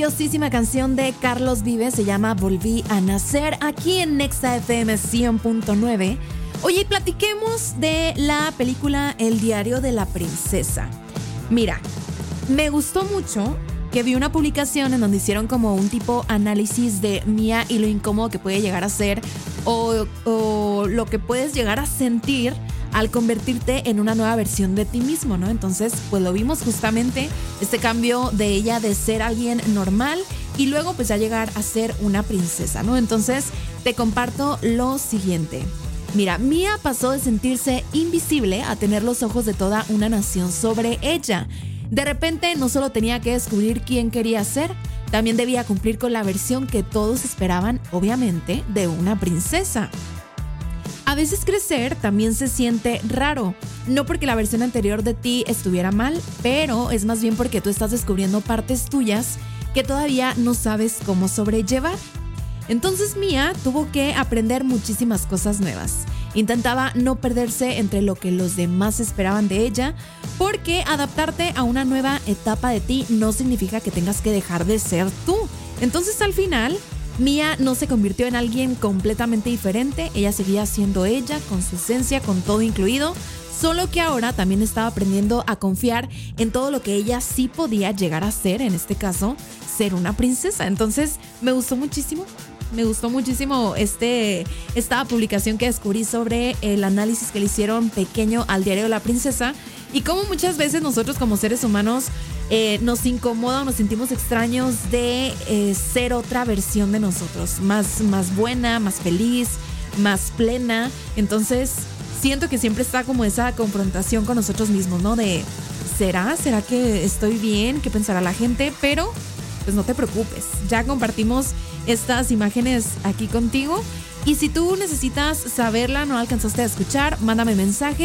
Preciosísima canción de Carlos Vives, se llama Volví a Nacer, aquí en Nexa FM 100.9. Oye, platiquemos de la película El diario de la princesa. Mira, me gustó mucho que vi una publicación en donde hicieron como un tipo análisis de Mía y lo incómodo que puede llegar a ser o lo que puedes llegar a sentir al convertirte en una nueva versión de ti mismo, ¿no? Entonces, pues lo vimos justamente, este cambio de ella de ser alguien normal y luego pues ya llegar a ser una princesa, ¿no? Entonces, te comparto lo siguiente. Mira, Mía pasó de sentirse invisible a tener los ojos de toda una nación sobre ella. De repente, no solo tenía que descubrir quién quería ser, también debía cumplir con la versión que todos esperaban, obviamente, de una princesa. A veces crecer también se siente raro, no porque la versión anterior de ti estuviera mal, pero es más bien porque tú estás descubriendo partes tuyas que todavía no sabes cómo sobrellevar. Entonces Mía tuvo que aprender muchísimas cosas nuevas. Intentaba no perderse entre lo que los demás esperaban de ella, porque adaptarte a una nueva etapa de ti no significa que tengas que dejar de ser tú. Entonces al final, Mía no se convirtió en alguien completamente diferente, ella seguía siendo ella, con su esencia, con todo incluido, solo que ahora también estaba aprendiendo a confiar en todo lo que ella sí podía llegar a ser, en este caso, ser una princesa. Entonces, me gustó muchísimo esta publicación que descubrí sobre el análisis que le hicieron pequeño al diario de la princesa y cómo muchas veces nosotros como seres humanos nos incomoda o nos sentimos extraños de ser otra versión de nosotros, más buena, más feliz, más plena. Entonces siento que siempre está como esa confrontación con nosotros mismos, ¿no? De ¿será que estoy bien? ¿Qué pensará la gente? Pero pues no te preocupes, ya compartimos estas imágenes aquí contigo. Y si tú necesitas saberla, no alcanzaste a escuchar, mándame mensaje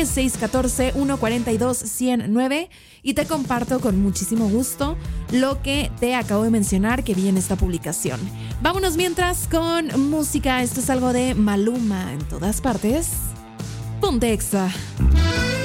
614-142-109 y te comparto con muchísimo gusto lo que te acabo de mencionar que vi en esta publicación. Vámonos mientras con música. Esto es algo de Maluma en todas partes. Ponte Exa.